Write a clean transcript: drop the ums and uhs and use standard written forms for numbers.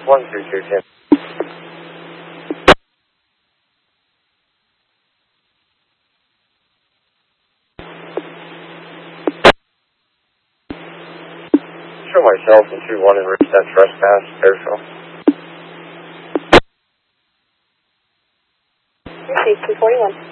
12210. Show myself in 2-1 and reach that trespass, Airfield. Receive 241.